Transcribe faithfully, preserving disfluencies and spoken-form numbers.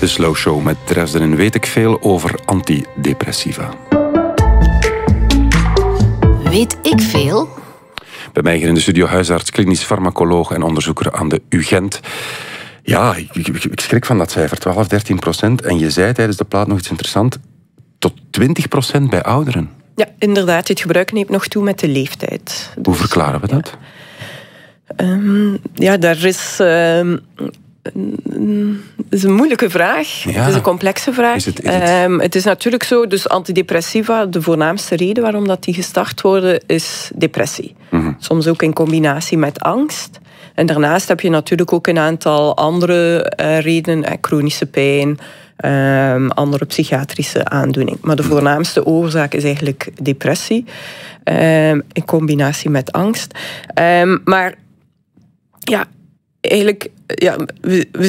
De Slow Show met Dresden weet ik veel over antidepressiva. Weet ik veel? Bij mij hier in de studio huisarts, klinisch farmacoloog en onderzoeker aan de U Gent. Ja, ik, ik, ik schrik van dat cijfer, twaalf, dertien procent. En je zei tijdens de plaat nog iets interessants, tot twintig procent bij ouderen. Ja, inderdaad. Het gebruik neemt nog toe met de leeftijd. Hoe dus, verklaren we dat? Ja, um, ja daar is... Um, Het is een moeilijke vraag. Ja. Het is een complexe vraag. Is het, is het? Um, het is natuurlijk zo, dus antidepressiva, de voornaamste reden waarom dat die gestart worden, is depressie. Mm-hmm. Soms ook in combinatie met angst. En daarnaast heb je natuurlijk ook een aantal andere uh, redenen, eh, chronische pijn, um, andere psychiatrische aandoening. Maar de voornaamste oorzaak is eigenlijk depressie, um, in combinatie met angst. Um, maar ja, eigenlijk, ja, we, we